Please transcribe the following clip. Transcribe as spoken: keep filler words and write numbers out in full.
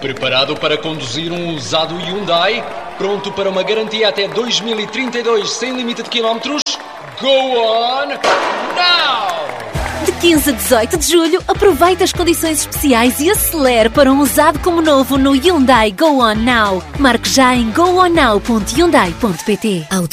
Preparado para conduzir um usado Hyundai? Pronto para uma garantia até dois mil e trinta e dois sem limite de quilómetros? Go on now! De quinze a dezoito de julho, aproveite as condições especiais e acelere para um usado como novo no Hyundai Go On Now. Marque já em go on now ponto hyundai ponto pt.